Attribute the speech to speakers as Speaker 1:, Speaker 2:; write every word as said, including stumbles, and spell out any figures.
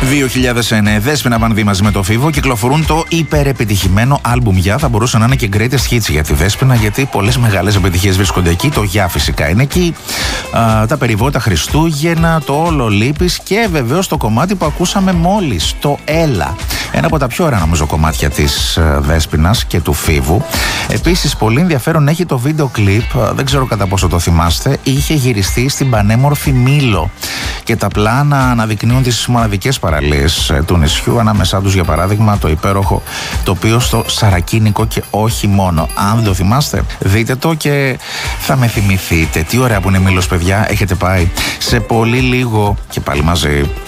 Speaker 1: δύο χιλιάδες εννέα, Δέσποινα Βανδύ μαζί με το Φίβο κυκλοφορούν το υπερεπιτυχημένο άλμπουμ Γεια. Θα μπορούσε να είναι και greatest hits για τη Δέσποινα, γιατί πολλές μεγάλες επιτυχίες βρίσκονται εκεί. Το Γεια φυσικά είναι εκεί. Α, τα περιβόητα Χριστούγεννα, το Όλο Λείπεις και βεβαίως το κομμάτι που ακούσαμε μόλις, το Έλα. Ένα από τα πιο ωραία νομίζω κομμάτια της Δέσποινας και του Φίβου. Επίσης, πολύ ενδιαφέρον έχει το βίντεο κλιπ, δεν ξέρω κατά πόσο το θυμάστε, είχε γυριστεί στην πανέμορφη Μήλο και τα πλάνα αναδεικνύουν τις μοναδικές παραλίες του νησιού, ανάμεσά τους για παράδειγμα το υπέροχο τοπίο στο Σαρακίνικο και όχι μόνο. Αν δεν το θυμάστε, δείτε το και θα με θυμηθείτε. Τι ωραία που είναι Μήλος, παιδιά, έχετε πάει. Σε πολύ λίγο και πάλι μαζί